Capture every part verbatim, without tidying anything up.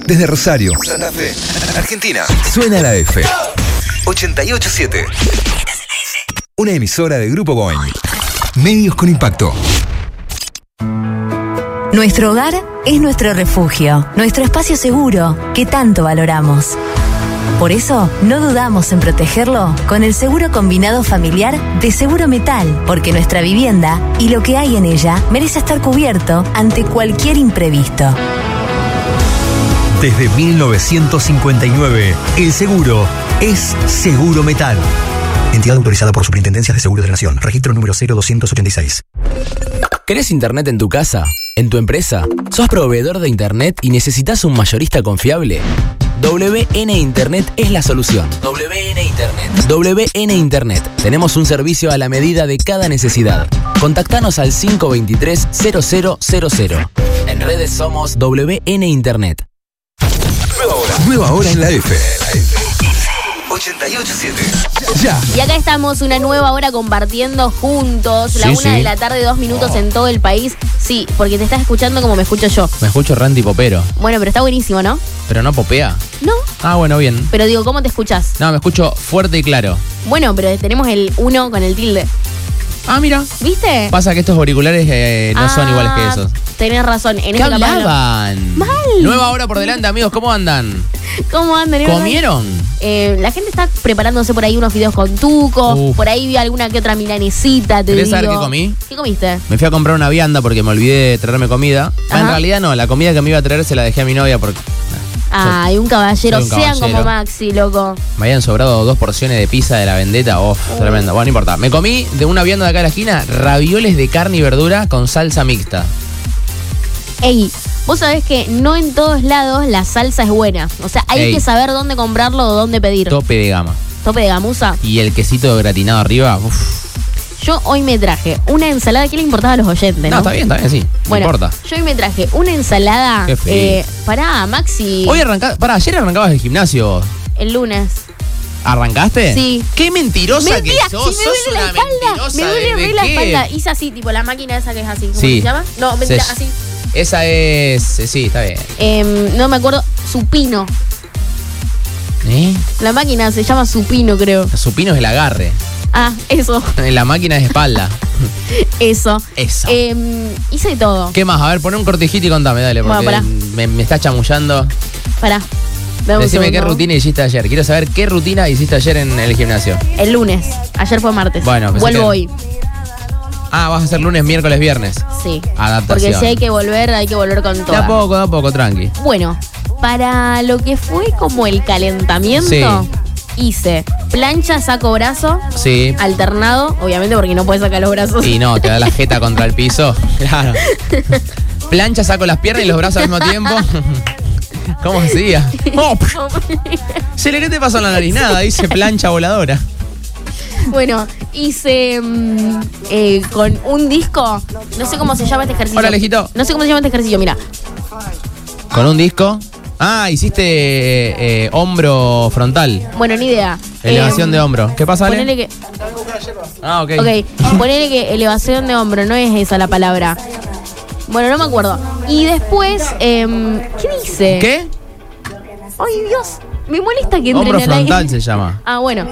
Desde Rosario, Santa Fe, Argentina. Suena la F. ochenta y ocho punto siete. Una emisora de Grupo Boing. Medios con impacto. Nuestro hogar es nuestro refugio, nuestro espacio seguro que tanto valoramos. Por eso, no dudamos en protegerlo con el seguro combinado familiar de Seguro Metal, porque nuestra vivienda y lo que hay en ella merece estar cubierto ante cualquier imprevisto. Desde mil novecientos cincuenta y nueve, el seguro es Seguro Metal. Entidad autorizada por Superintendencias de Seguros de la Nación. Registro número cero doscientos ochenta y seis. ¿Querés internet en tu casa? ¿En tu empresa? ¿Sos proveedor de internet y necesitas un mayorista confiable? W N Internet es la solución. W N Internet. W N Internet. Tenemos un servicio a la medida de cada necesidad. Contactanos al cinco dos tres, cero cero cero cero. En redes somos W N Internet. Nueva hora. Nueva hora en la F. ochenta y ocho punto siete. Ya. Y acá estamos, una nueva hora compartiendo juntos. La Sí, una sí. de la tarde, dos minutos Oh. en todo el país. Sí, porque te estás escuchando como me escucho yo. Me escucho ranty popero. Bueno, pero está buenísimo, ¿no? Pero no popea. No, Ah, bueno, bien. pero digo, ¿cómo te escuchás? No, me escucho fuerte y claro. Bueno, pero tenemos el uno con el tilde. Ah, mira. ¿Viste? Pasa que estos auriculares eh, no son Ah, iguales que esos. Tenés razón. En ¿Qué este capaz no. hablaban? Mal. Nueva hora por delante, amigos. ¿Cómo andan? ¿Cómo andan? ¿Comieron? Eh, la gente está preparándose por ahí unos fideos con tuco. Uf. Por ahí vi alguna que otra milanesita, te ¿Querés digo. saber qué comí? ¿Qué comiste? Me fui a comprar una vianda porque me olvidé de traerme comida. Ah, en Ajá. realidad no, la comida que me iba a traer se la dejé a mi novia porque Ay, un caballero. soy un Sean caballero. como Maxi, loco. me habían sobrado dos porciones de pizza de la vendetta. Uf, tremendo. Bueno, no importa. Me comí de una vianda de acá a la esquina ravioles de carne y verdura con salsa mixta. Ey, vos sabés que no en todos lados la salsa es buena. O sea, hay Ey. que saber dónde comprarlo o dónde pedir. Tope de gama. Tope de gamuza. Y el quesito gratinado arriba. Uf. Yo hoy me traje una ensalada. ¿Qué le importaba a los oyentes, no? No, está bien, está bien, sí. No Bueno, importa. yo hoy me traje una ensalada. Qué feliz. Eh, pará, Maxi. Hoy arrancás. Pará, ayer arrancabas el gimnasio. El lunes. ¿Arrancaste? Sí. Qué mentirosa Mentira, que sos. si me sos duele una la espalda. mentirosa. Me duele ¿de re la qué? espalda. Hice así, tipo la máquina esa que es así. ¿Cómo Sí. se llama? No, mentira, Se- así. Esa es. eh, Sí, está bien. Em, no me acuerdo. Supino. ¿Eh? La máquina se llama supino, creo. Supino es el agarre. Ah, eso. La máquina es espalda. Eso. Eso. Em, hice de todo. ¿Qué más? A ver, poné un cortejito y contame, dale, porque Bueno, pará. me, me está chamullando. Pará. Dame un Decime qué segundo. rutina hiciste ayer. Quiero saber qué rutina hiciste ayer en el gimnasio. El lunes. Ayer fue martes. Bueno, pensé vuelvo que- hoy. Ah, vas a hacer lunes, miércoles, viernes. Sí. Adaptación. Porque si hay que volver, hay que volver con todo. De a poco, de a poco, tranqui. Bueno, para lo que fue como el calentamiento, Sí. hice plancha, saco, brazo, Sí. alternado, obviamente porque no puedes sacar los brazos. Y no, te da la jeta contra el piso. Claro. Plancha, saco las piernas y los brazos al mismo tiempo. ¿Cómo hacía? Oh, Cele, ¿qué te pasó en la nariz? Nada, dice plancha voladora. Bueno, hice mm, eh, con un disco, no sé cómo se llama este ejercicio. Hola, Alejito. No sé cómo se llama este ejercicio, mira. Con un disco. Ah, hiciste eh, hombro frontal. Bueno, ni idea. Elevación Em, de hombro. ¿Qué pasa, Ale? Ponele que, Ah, ok. ok, ponele que elevación de hombro, no es esa la palabra. Bueno, no me acuerdo. Y después, em, ¿qué dice? ¿Qué? Ay, Dios, me molesta que entre Hombro en el aire. frontal se llama. Ah, bueno.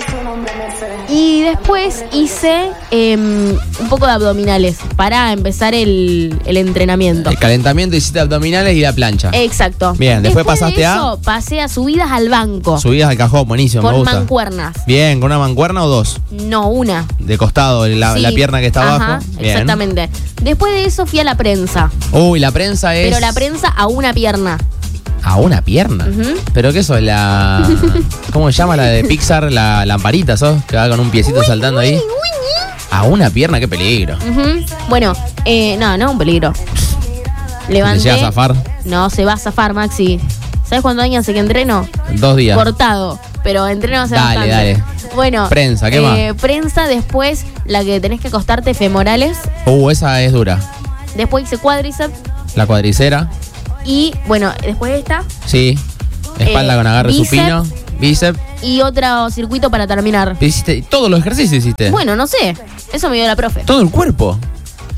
Y después hice em, un poco de abdominales para empezar el, el entrenamiento. El calentamiento, hiciste abdominales y la plancha. Exacto. Bien, después pasaste de a- eso, pasé a subidas al banco. Subidas al cajón, buenísimo, me Con gusta. mancuernas. Bien, ¿con una mancuerna o dos? No, una. De costado, la, Sí. la pierna que está Ajá, abajo. Bien. exactamente. Después de eso fui a la prensa. Uy, la prensa es. Pero la prensa a una pierna. ¿A una pierna? Ujú. ¿Pero qué sos? La. ¿Cómo se llama la de Pixar? La lamparita, ¿sos? Que va con un piecito saltando ahí. A una pierna, qué peligro. Ujú. Bueno, eh, no, no es un peligro. ¿Te Levanté. llega a zafar? No, se va a zafar, Maxi. ¿Sabes cuántos años hace que entreno? Dos días. Cortado, pero entreno hace Dale, bastante. dale. Bueno. Prensa, ¿qué eh, Prensa, después la que tenés que acostarte femorales. Uh, esa es dura. Después hice cuádriceps. La cuadricera. Y, bueno, después esta. Sí. Espalda Eh, con agarre bíceps. supino. Bíceps. Y otro circuito para terminar. Hiciste, todos los ejercicios hiciste. Bueno, no sé. Eso me dio la profe. Todo el cuerpo.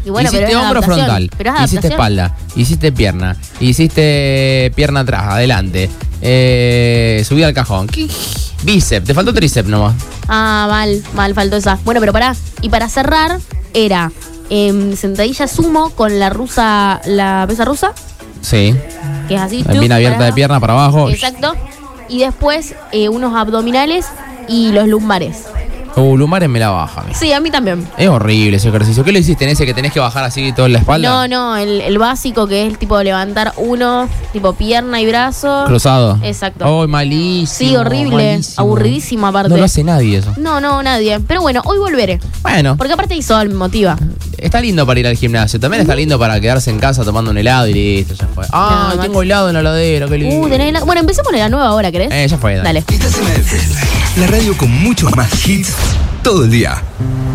Y bueno, hiciste pero es hombro adaptación. frontal, Pero es hiciste adaptación. espalda, hiciste pierna, hiciste pierna atrás, adelante, eh, subí al cajón. ¿Qué? Bíceps, te faltó tríceps nomás. Ah, mal, mal, faltó esa. Bueno, pero pará. Y para cerrar, era eh, sentadilla sumo con la rusa, la pesa rusa, Sí, que es así. bien abierta de pierna para abajo. Exacto. Y después eh, unos abdominales y los lumbares. Uh, lumbares me la baja. Sí, a mí también. Es horrible ese ejercicio. ¿Qué lo hiciste en ese que tenés que bajar así toda la espalda? No, no, el, el básico que es el tipo de levantar uno, tipo pierna y brazo. Cruzado. Exacto. Oh, malísimo. Sí, horrible. Malísimo. Aburridísimo aparte. No lo hace nadie eso. No, no, nadie. Pero bueno, hoy volveré. Bueno, Porque aparte Isol me motiva. está lindo para ir al gimnasio. También está lindo para quedarse en casa tomando un helado y listo, ya fue. Ah, No, tengo helado en la heladera, qué lindo. Uh, tenés la... Bueno, empecemos en la nueva hora, ¿querés? Eh, ya fue, dale. Dale. Estás en la F, la radio con muchos más hits todo el día.